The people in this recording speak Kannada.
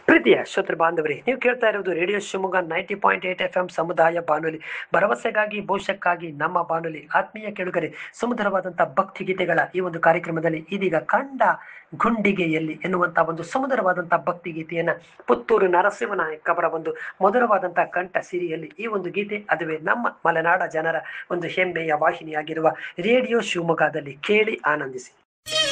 ಪ್ರೀತಿಯ ಶ್ರೋತೃ ಬಾಂಧವರೇ, ನೀವು ಕೇಳ್ತಾ ಇರೋದು ರೇಡಿಯೋ ಶಿವಮೊಗ್ಗ 90.8 FM ಸಮುದಾಯ ಬಾನುಲಿ. ಭರವಸೆಗಾಗಿ ಭವಿಷ್ಯಕ್ಕಾಗಿ ನಮ್ಮ ಬಾನುಲಿ. ಆತ್ಮೀಯ ಕೇಳುಗರೆ, ಸುಮಧುರವಾದಂತಹ ಭಕ್ತಿ ಗೀತೆಗಳ ಈ ಒಂದು ಕಾರ್ಯಕ್ರಮದಲ್ಲಿ ಇದೀಗ ಕಂಡ ಗುಂಡಿಗೆಯಲ್ಲಿ ಎನ್ನುವಂತಹ ಒಂದು ಸುಮಧುರವಾದಂತಹ ಭಕ್ತಿ ಗೀತೆಯನ್ನ ಪುತ್ತೂರು ನರಸಿಂಹನಾಯಕ್ ಅವರ ಒಂದು ಮಧುರವಾದಂತಹ ಕಂಠ ಸಿರಿಯಲ್ಲಿ ಈ ಒಂದು ಗೀತೆ, ಅದುವೇ ನಮ್ಮ ಮಲೆನಾಡ ಜನರ ಒಂದು ಹೆಮ್ಮೆಯ ವಾಹಿನಿಯಾಗಿರುವ ರೇಡಿಯೋ ಶಿವಮೊಗ್ಗದಲ್ಲಿ ಕೇಳಿ ಆನಂದಿಸಿ.